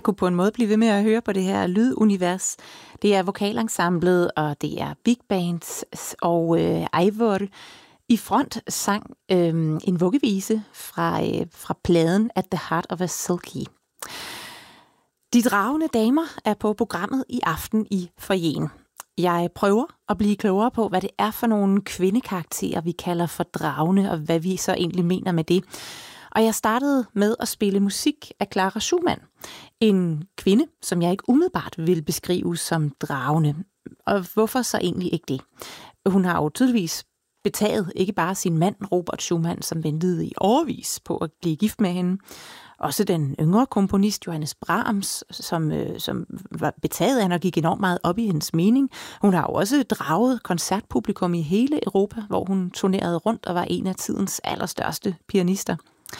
Jeg kunne på en måde blive ved med at høre på det her lydunivers. Det er vokalensemblet, og det er big bands, og Eivør i front sang en vuggevise fra pladen At the Heart of a Silky. De dragende damer er på programmet i aften i foyeren. Jeg prøver at blive klogere på, hvad det er for nogle kvindekarakterer, vi kalder for dragende, og hvad vi så egentlig mener med det. Og jeg startede med at spille musik af Clara Schumann. En kvinde, som jeg ikke umiddelbart vil beskrive som dragende. Og hvorfor så egentlig ikke det? Hun har jo tydeligvis betaget ikke bare sin mand, Robert Schumann, som ventede i årevis på at blive gift med hende. Også den yngre komponist Johannes Brahms, som var betaget af hende og gik enormt meget op i hendes mening. Hun har jo også draget koncertpublikum i hele Europa, hvor hun turnerede rundt og var en af tidens allerstørste pianister.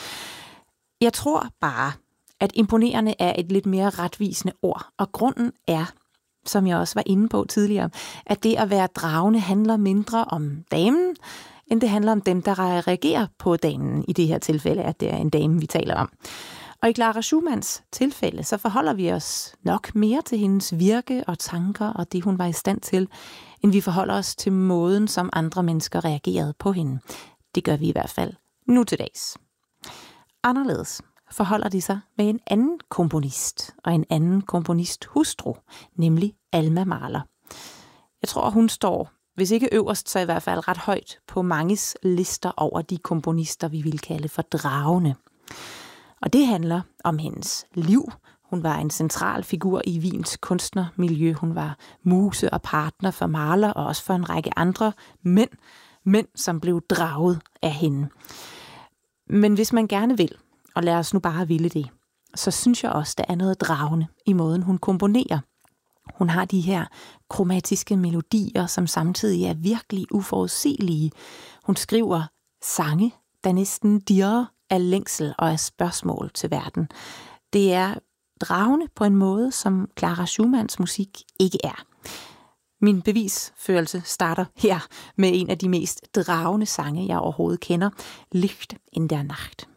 Jeg tror bare, at imponerende er et lidt mere retvisende ord, og grunden er, som jeg også var inde på tidligere, at det at være dragende handler mindre om damen, end det handler om dem, der reagerer på damen, i det her tilfælde, at det er en dame, vi taler om. Og i Clara Schumanns tilfælde, så forholder vi os nok mere til hendes virke og tanker og det, hun var i stand til, end vi forholder os til måden, som andre mennesker reagerede på hende. Det gør vi i hvert fald nu til dags. Anderledes forholder de sig med en anden komponist og en anden komponisthustru, nemlig Alma Mahler. Jeg tror, hun står, hvis ikke øverst, så i hvert fald ret højt på manges lister over de komponister, vi vil kalde for dragende. Og det handler om hendes liv. Hun var en central figur i Wiens kunstnermiljø. Hun var muse og partner for Mahler og også for en række andre mænd, som blev draget af hende. Men hvis man gerne vil, og lad os nu bare ville det, så synes jeg også, der er noget dragende i måden, hun komponerer. Hun har de her kromatiske melodier, som samtidig er virkelig uforudsigelige. Hun skriver sange, der næsten dirrer af længsel og af spørgsmål til verden. Det er dragende på en måde, som Clara Schumanns musik ikke er. Min bevisførelse starter her med en af de mest dragende sange, jeg overhovedet kender, Licht in der Nacht.